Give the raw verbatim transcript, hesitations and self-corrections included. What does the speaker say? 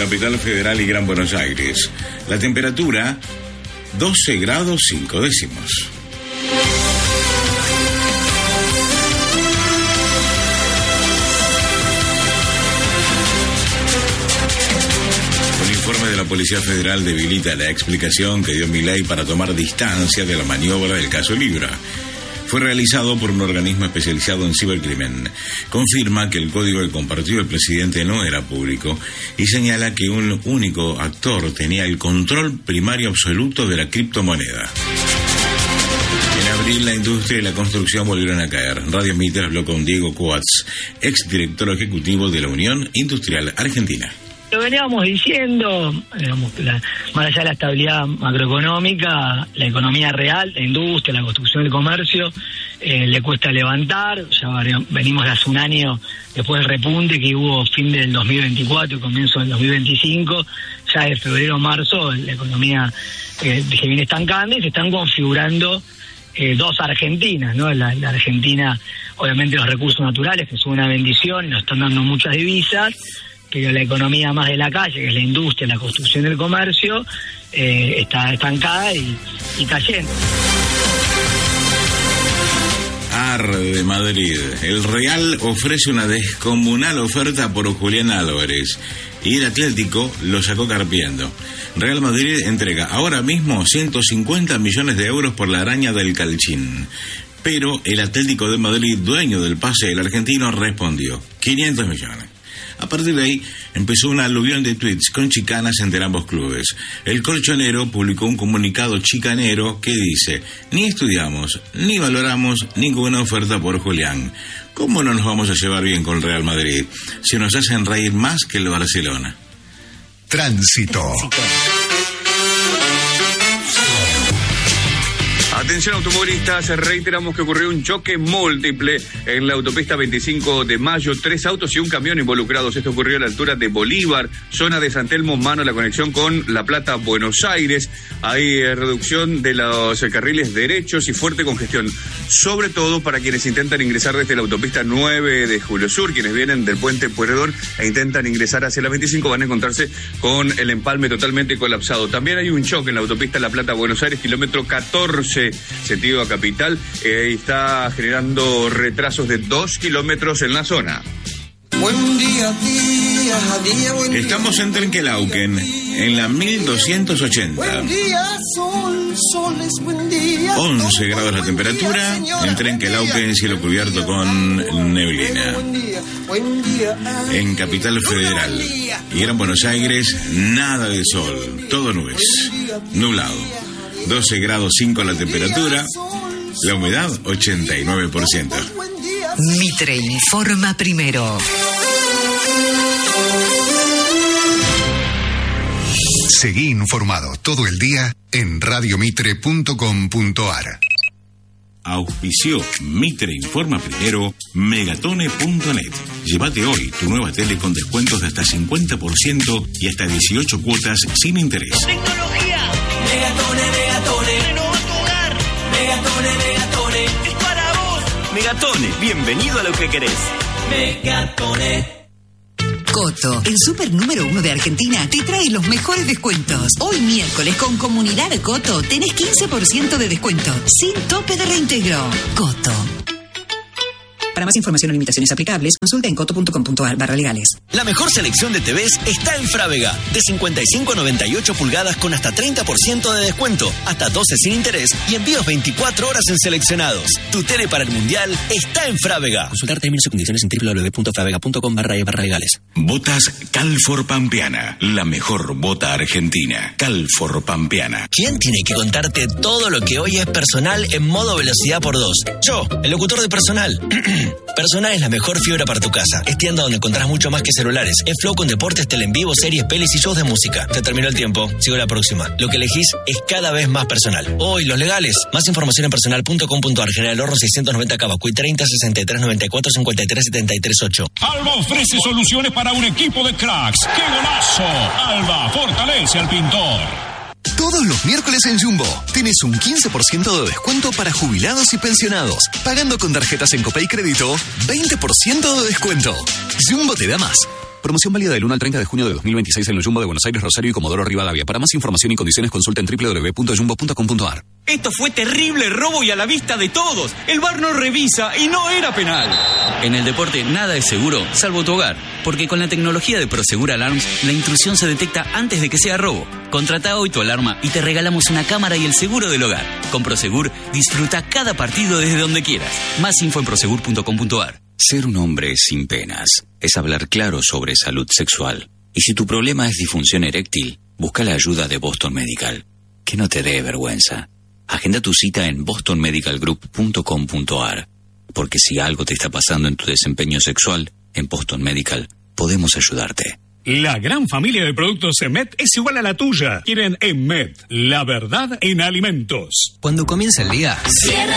Capital Federal y Gran Buenos Aires. La temperatura, doce grados cinco décimos. Un informe de la Policía Federal debilita la explicación que dio Milei para tomar distancia de la maniobra del caso Libra. Fue realizado por un organismo especializado en cibercrimen. Confirma que el código que compartió el presidente no era público y señala que un único actor tenía el control primario absoluto de la criptomoneda. En abril, la industria y la construcción volvieron a caer. Radio Mitre habló con Diego Coats, exdirector ejecutivo de la Unión Industrial Argentina. Lo veníamos diciendo, digamos, que la, más allá de la estabilidad macroeconómica, la economía real, la industria, la construcción, el comercio, eh, le cuesta levantar. Ya venimos de hace un año después del repunte que hubo fin del dos mil veinticuatro y comienzo del dos mil veinticinco. Ya de febrero a marzo la economía eh, se viene estancando y se están configurando eh, dos Argentinas, ¿no? La, la Argentina, obviamente los recursos naturales, que son una bendición, nos están dando muchas divisas, pero la economía más de la calle, que es la industria, la construcción y el comercio, eh, está estancada y, y cayendo. Arde Madrid. El Real ofrece una descomunal oferta por Julián Álvarez y el Atlético lo sacó carpiendo. Real Madrid entrega ahora mismo ciento cincuenta millones de euros por la araña del Calchín. Pero el Atlético de Madrid, dueño del pase del argentino, respondió quinientos millones. A partir de ahí empezó una aluvión de tweets con chicanas entre ambos clubes. El colchonero publicó un comunicado chicanero que dice: ni estudiamos, ni valoramos ninguna oferta por Julián. ¿Cómo no nos vamos a llevar bien con Real Madrid si nos hacen reír más que el Barcelona? Tránsito. Atención automovilistas, reiteramos que ocurrió un choque múltiple en la autopista veinticinco de mayo, tres autos y un camión involucrados. Esto ocurrió a la altura de Bolívar, zona de San Telmo, mano la conexión con La Plata, Buenos Aires. Hay reducción de los carriles derechos y fuerte congestión, sobre todo para quienes intentan ingresar desde la autopista nueve de Julio Sur, quienes vienen del puente Pueyrredón e intentan ingresar hacia la veinticinco van a encontrarse con el empalme totalmente colapsado. También hay un choque en la autopista La Plata, Buenos Aires, kilómetro catorce, sentido a Capital, eh, está generando retrasos de dos kilómetros en la zona. Buen día, día, día, buen día. Estamos en Trenquelauquen, en la mil doscientos ochenta. Buen día, sol, sol es buen día. once grados la temperatura, en Trenquelauquen, cielo cubierto con neblina. Buen día, En Capital Federal y Gran Buenos Aires, nada de sol, todo nubes, nublado. doce grados cinco la temperatura, la humedad ochenta y nueve por ciento. Mitre informa primero. Seguí informado todo el día en radio mitre punto com punto a r. Auspició Mitre Informa Primero, Megatone punto net. Llévate hoy tu nueva tele con descuentos de hasta cincuenta por ciento y hasta dieciocho cuotas sin interés. Tecnología. Megatone, Megatone. Renova tu hogar. Megatone, Megatone. Es para vos. Megatone, bienvenido a lo que querés. Megatone. Coto, el super número uno de Argentina, te trae los mejores descuentos. Hoy miércoles con Comunidad Coto tenés quince por ciento de descuento, sin tope de reintegro. Coto. Para más información o limitaciones aplicables, consulta en coto punto com punto a r barra legales. La mejor selección de T Vs está en Frávega. De cincuenta y cinco a noventa y ocho pulgadas con hasta treinta por ciento de descuento, hasta doce sin interés y envíos veinticuatro horas en seleccionados. Tu tele para el Mundial está en Frávega. Consultar términos y condiciones en w w w punto fravega punto com barra e barra legales. Botas Calfor Pampeana, la mejor bota argentina. Calfor Pampeana. ¿Quién tiene que contarte todo lo que hoy es personal en modo velocidad por dos? Yo, el locutor de Personal. Personal es la mejor fibra para tu casa. Es tienda donde encontrás mucho más que celulares. Es Flow con deportes, tele en vivo, series, pelis y shows de música. Se terminó el tiempo. Sigo la próxima. Lo que elegís es cada vez más personal. Hoy, los legales. Más información en personal punto com punto a r. General Horro seiscientos noventa Cabacuy treinta sesenta y tres noventa y cuatro cincuenta y tres setenta y tres ocho. Alba ofrece soluciones para un equipo de cracks. ¡Qué golazo! Alba fortalece al pintor. Todos los miércoles en Jumbo tenés un quince por ciento de descuento para jubilados y pensionados. Pagando con tarjetas en Copay Crédito, veinte por ciento de descuento. Jumbo te da más. Promoción válida del uno al treinta de junio de dos mil veintiséis en el Jumbo de Buenos Aires, Rosario y Comodoro Rivadavia. Para más información y condiciones consulta en doble u doble u doble u punto jumbo punto com punto a r. Esto fue terrible robo y a la vista de todos. El V A R no revisa y no era penal. En el deporte nada es seguro, salvo tu hogar. Porque con la tecnología de Prosegur Alarms, la intrusión se detecta antes de que sea robo. Contrata hoy tu alarma y te regalamos una cámara y el seguro del hogar. Con Prosegur, disfruta cada partido desde donde quieras. Más info en prosegur punto com punto a r. Ser un hombre sin penas es hablar claro sobre salud sexual. Y si tu problema es disfunción eréctil, busca la ayuda de Boston Medical. Que no te dé vergüenza. Agenda tu cita en boston medical group punto com punto a r. Porque si algo te está pasando en tu desempeño sexual, en Boston Medical podemos ayudarte. La gran familia de productos EMED es igual a la tuya. Quieren EMED, la verdad en alimentos. Cuando comienza el día, Cierra